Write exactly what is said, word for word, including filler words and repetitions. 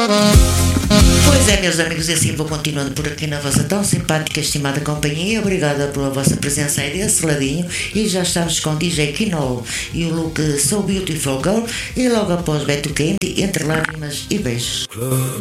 Pois é, meus amigos, e assim vou continuando por aqui na vossa tão simpática e estimada companhia. Obrigada pela vossa presença aí desse ladinho. E já estamos com D J Kino e o look So Beautiful Girl. E logo após Beto Candy, Entre Lágrimas e Beijos.